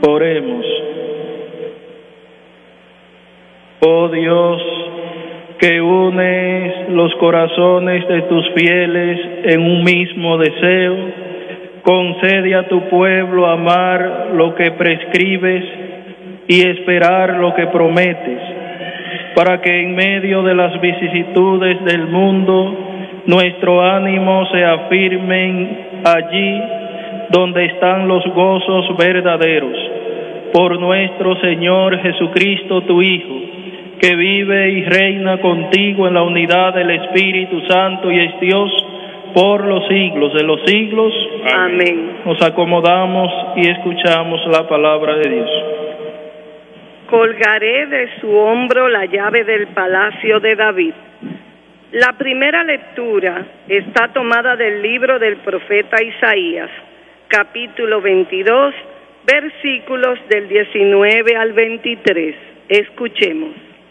Oremos. Oh Dios, que unes los corazones de tus fieles en un mismo deseo, concede a tu pueblo amar lo que prescribes y esperar lo que prometes, para que en medio de las vicisitudes del mundo nuestro ánimo se afirme allí donde están los gozos verdaderos. Por nuestro Señor Jesucristo, tu Hijo, que vive y reina contigo en la unidad del Espíritu Santo y es Dios por los siglos de los siglos. Amén. Nos acomodamos y escuchamos la palabra de Dios. Colgaré de su hombro la llave del palacio de David. La primera lectura está tomada del libro del profeta Isaías, capítulo 22, versículos del 19 al 23. Escuchemos.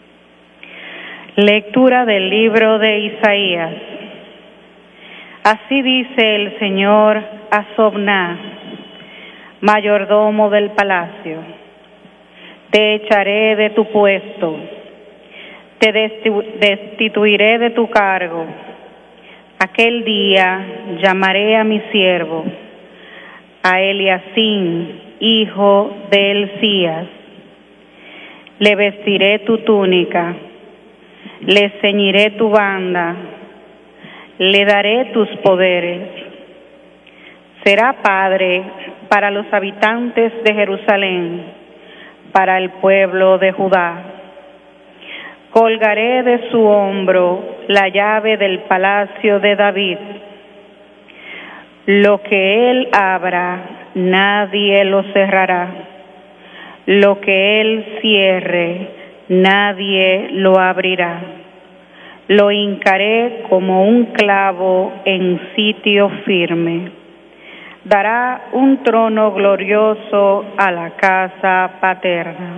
Lectura del libro de Isaías. Así dice el Señor a Sobná, mayordomo del palacio: te echaré de tu puesto, te destituiré de tu cargo. Aquel día llamaré a mi siervo, a Eliacim, hijo de Hilcías. Le vestiré tu túnica, le ceñiré tu banda, le daré tus poderes. Será padre para los habitantes de Jerusalén, para el pueblo de Judá. Colgaré de su hombro la llave del palacio de David. Lo que él abra, nadie lo cerrará. Lo que él cierre, nadie lo abrirá. Lo hincaré como un clavo en sitio firme. Dará un trono glorioso a la casa paterna.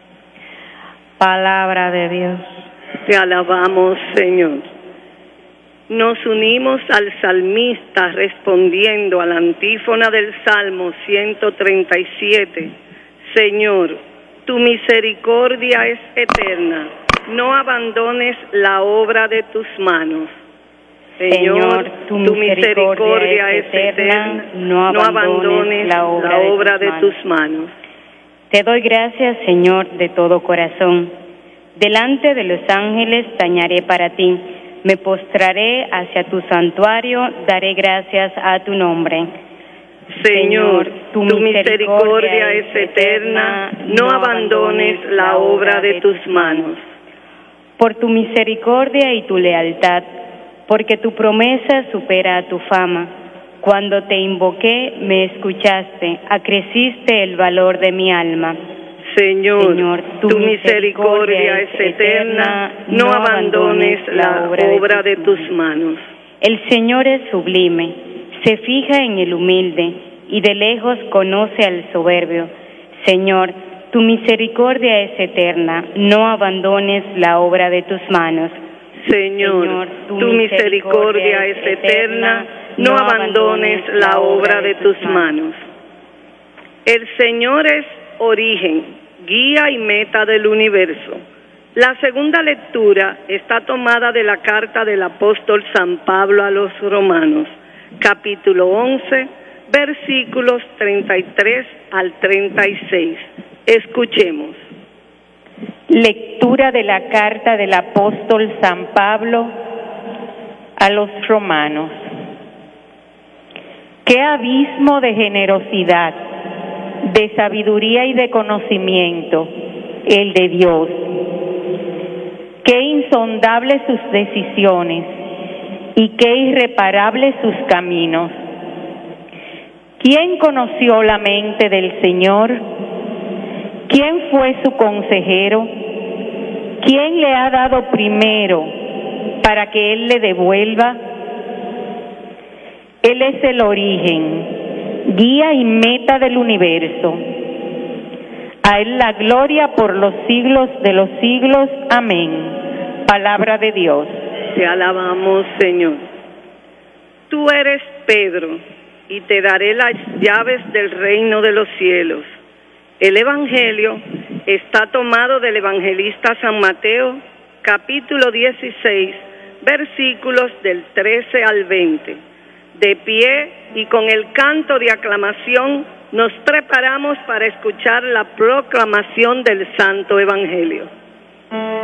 Palabra de Dios. Te alabamos, Señor. Nos unimos al salmista respondiendo a la antífona del Salmo 137. Señor, tu misericordia es eterna. No abandones la obra de tus manos. Señor, tu misericordia es eterna. No abandones la obra de tus manos. Te doy gracias, Señor, de todo corazón. Delante de los ángeles tañaré para ti. Me postraré hacia tu santuario, daré gracias a tu nombre. Señor, tu misericordia es eterna, no abandones la obra de tus manos. Por tu misericordia y tu lealtad, porque tu promesa supera tu fama. Cuando te invoqué, me escuchaste, acreciste el valor de mi alma. Señor, tu misericordia es eterna, no abandones la obra de tus manos. El Señor es sublime, se fija en el humilde y de lejos conoce al soberbio. Señor, tu misericordia es eterna, no abandones la obra de tus manos. Señor, tu misericordia es eterna, no abandones la obra de tus manos. El Señor es origen, guía y meta del universo. La segunda lectura está tomada de la carta del apóstol San Pablo a los Romanos, capítulo 11, versículos 33 al 36. Escuchemos. Lectura de la carta del apóstol San Pablo a los Romanos. ¡Qué abismo de generosidad, de sabiduría y de conocimiento el de Dios! ¡Qué insondables sus decisiones y qué irreparables sus caminos! ¿Quién conoció la mente del Señor? ¿Quién fue su consejero? ¿Quién le ha dado primero para que Él le devuelva? Él es el origen, guía y meta del universo. A Él la gloria por los siglos de los siglos. Amén. Palabra de Dios. Te alabamos, Señor. Tú eres Pedro, y te daré las llaves del reino de los cielos. El Evangelio está tomado del evangelista San Mateo, capítulo 16, versículos del 13 al 20. De pie y con el canto de aclamación nos preparamos para escuchar la proclamación del Santo Evangelio.